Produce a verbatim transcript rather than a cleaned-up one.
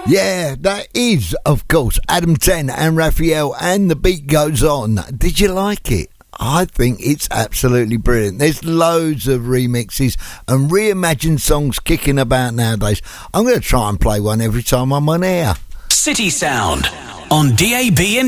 Yeah, that is, of course, Adam ten and Raphael, and the beat goes on. Did you like it? I think it's absolutely brilliant. There's loads of remixes and reimagined songs kicking about nowadays. I'm going to try and play one every time I'm on air. City Sound on D A B and